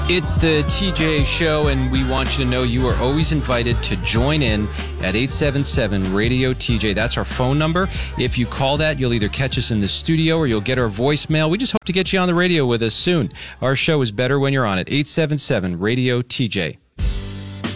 It's the TJ Show, and we want you to know you are always invited to join in at 877-RADIO-TJ. That's our phone number. If you call that, you'll either catch us in the studio or you'll get our voicemail. We just hope to get you on the radio with us soon. Our show is better when you're on it. 877-RADIO-TJ.